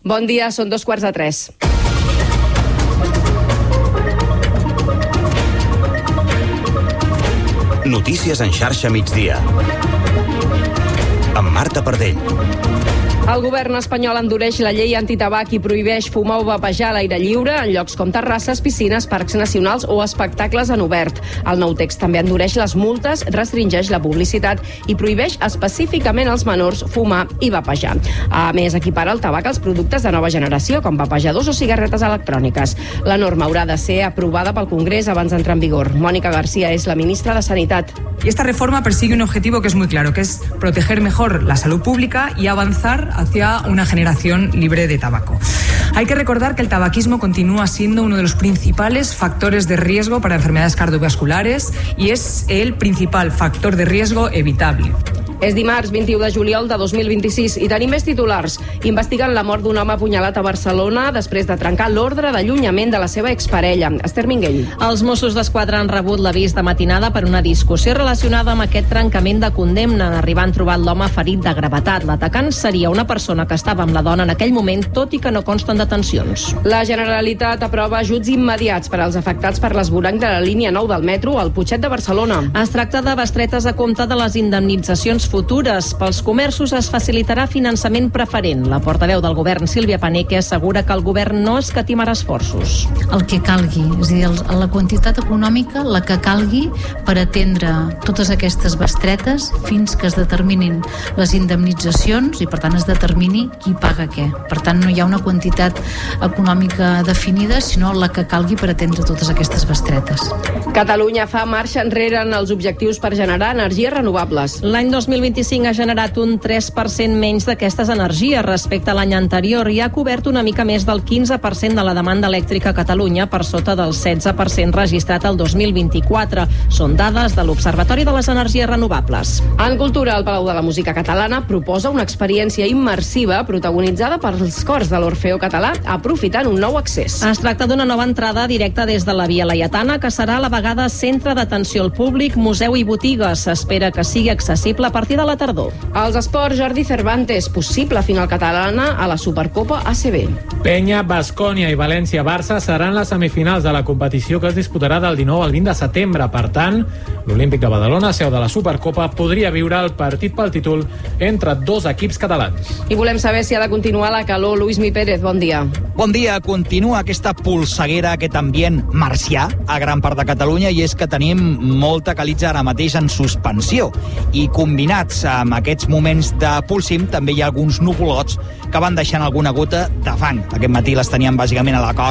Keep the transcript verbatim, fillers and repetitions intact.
Bon dia, són dos quarts de tres. Notícies en xarxa migdia. Amb Marta Pardell. El govern espanyol endureix la llei antitabac i prohibeix fumar o vapejar a l'aire lliure en llocs com terrasses, piscines, parcs nacionals o espectacles en obert. El nou text també endureix les multes, restringeix la publicitat i prohibeix específicament als menors fumar i vapejar. A més, equipara el tabac als productes de nova generació, com vapejadors o cigarretes electròniques. La norma haurà de ser aprovada pel Congrés abans d'entrar en vigor. Mònica García és la ministra de Sanitat. Y esta reforma persigue un objetivo que es muy claro, que es proteger mejor la salud pública y avanzar hacia una generación libre de tabaco. Hay que recordar que el tabaquismo continúa siendo uno de los principales factores de riesgo para enfermedades cardiovasculares y es el principal factor de riesgo evitable. És dimarts vint-i-u de juliol de dos mil vint-i-sis i tenim més titulars. Investiguen la mort d'un home apunyalat a Barcelona després de trencar l'ordre d'allunyament de la seva exparella. Esther Minguell. Els Mossos d'Esquadra han rebut l'avís de matinada per una discussió relacionada amb aquest trencament de condemna. En arribar han trobat l'home ferit de gravetat. L'atacant seria una persona que estava amb la dona en aquell moment, tot i que no consten detencions. La Generalitat aprova ajuts immediats per als afectats per l'esvoranc de la línia nou del metro al Putxet de Barcelona. Es tracta de bestretes a compte de les indemnitzacions futures. Pels comerços es facilitarà finançament preferent. La portaveu del govern, Sílvia Paneque, assegura que el govern no escatimarà esforços. El que calgui, és a dir, la quantitat econòmica, la que calgui per atendre totes aquestes bestretes fins que es determinin les indemnitzacions i, per tant, es determini qui paga què. Per tant, no hi ha una quantitat econòmica definida, sinó la que calgui per atendre totes aquestes bestretes. Catalunya fa marxa enrere en els objectius per generar energies renovables. L'any dos mil vint-i-cinc ha generat un tres per cent menys d'aquestes energies respecte a l'any anterior i ha cobert una mica més del quinze per cent de la demanda elèctrica a Catalunya, per sota del setze per cent registrat el dos mil vint-i-quatre. Són dades de l'Observatori de les Energies Renovables. En cultura, el Palau de la Música Catalana proposa una experiència immersiva protagonitzada pels cors de l'Orfeó Català, aprofitant un nou accés. Es tracta d'una nova entrada directa des de la Via Laietana, que serà a la vegada centre d'atenció al públic, museu i botiga. S'espera que sigui accessible a partir de la tardor. Els esports, Jordi Cervantes, possible final catalana a la Supercopa A C B. Penya, Baskonia i València-Barça seran les semifinals de la competició que es disputarà del dinou al vint de setembre. Per tant, l'Olímpic de Badalona, seu de la Supercopa, podria viure el partit pel títol entre dos equips catalans. I volem saber si ha de continuar la calor. Luismi Pérez, bon dia. Bon dia. Continua aquesta polseguera, aquest ambient marcià a gran part de Catalunya, i és que tenim molta calitza ara mateix en suspensió. I combinats amb aquests moments de polsim, també hi ha alguns nuvolots que van deixant alguna gota de fang. Aquest matí les teníem bàsicament a la costa